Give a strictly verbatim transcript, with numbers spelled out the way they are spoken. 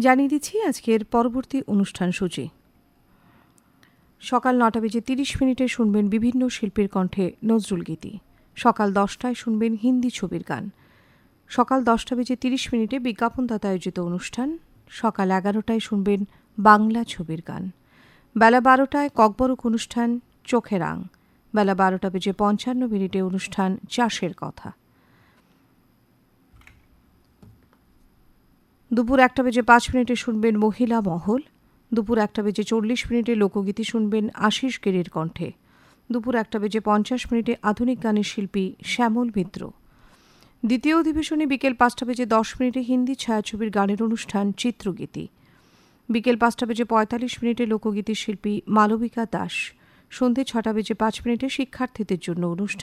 জানিয়ে দিচ্ছি আজকের পরবর্তী অনুষ্ঠান সূচি। সকাল নটা বেজে তিরিশ মিনিটে শুনবেন বিভিন্ন শিল্পীর কণ্ঠে নজরুল গীতি। সকাল দশটায় শুনবেন হিন্দি ছবির গান। সকাল দশটা বেজে তিরিশ মিনিটে বিজ্ঞাপনদাতা আয়োজিত অনুষ্ঠান। সকাল এগারোটায় শুনবেন বাংলা ছবির গান। বেলা বারোটায় ককবরক অনুষ্ঠান চোখের আং। বেলা বারোটা বেজে পঞ্চান্ন মিনিটে অনুষ্ঠান চাষের কথা। দুপুর একটা বেজে পাঁচ মিনিটে শুনবেন মহিলা মহল। দুপুর একটা বেজে চল্লিশ মিনিটে লোকগীতি শুনবেন আশিস গিরির কণ্ঠে। দুপুর একটা বেজে পঞ্চাশ মিনিটে আধুনিক গানের শিল্পী শ্যামল মিত্র। দ্বিতীয় অধিবেশনে বিকেল পাঁচটা বেজে দশ মিনিটে হিন্দি ছায়াছবির গানের অনুষ্ঠান চিত্রগীতি। বিকেল পাঁচটা বেজে পঁয়তাল্লিশ মিনিটে লোকগীতির শিল্পী মালবিকা দাস। সন্ধে ছটা বেজে পাঁচ মিনিটে শিক্ষার্থীদের জন্য অনুষ্ঠান